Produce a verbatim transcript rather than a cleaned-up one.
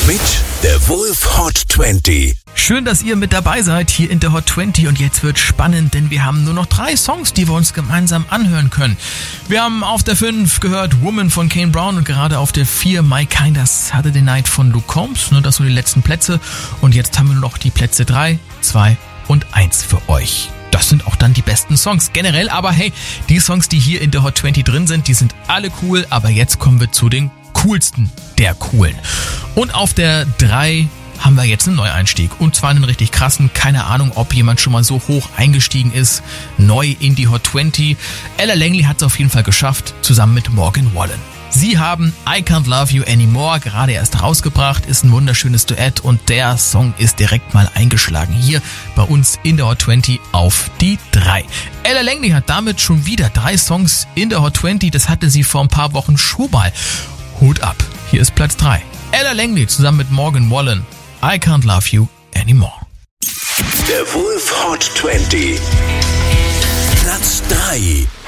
mit der Wolf Hot zwanzig. Schön, dass ihr mit dabei seid hier in der Hot zwanzig und jetzt wird spannend, denn wir haben nur noch drei Songs, die wir uns gemeinsam anhören können. Wir haben auf der fünf gehört Woman von Kane Brown und gerade auf der vier My Kinda Saturday Night von Luke Combs. Nur das sind die letzten Plätze und jetzt haben wir nur noch die Plätze drei, zwei und eins für euch. Das sind auch dann die besten Songs generell, aber hey, die Songs, die hier in der Hot zwanzig drin sind, die sind alle cool, aber jetzt kommen wir zu den coolsten der coolen. Und auf der drei haben wir jetzt einen Neueinstieg und zwar einen richtig krassen, keine Ahnung, ob jemand schon mal so hoch eingestiegen ist, neu in die Hot zwanzig. Ella Langley hat es auf jeden Fall geschafft, zusammen mit Morgan Wallen. Sie haben I Can't Love You Anymore gerade erst rausgebracht, ist ein wunderschönes Duett und der Song ist direkt mal eingeschlagen hier bei uns in der Hot zwanzig auf die drei. Ella Langley hat damit schon wieder drei Songs in der Hot zwanzig, das hatte sie vor ein paar Wochen schon mal. Hut ab, hier ist Platz drei. Ella Langley zusammen mit Morgan Wallen, I Can't Love You Anymore. Der Wolf Hot zwanzig. Platz drei.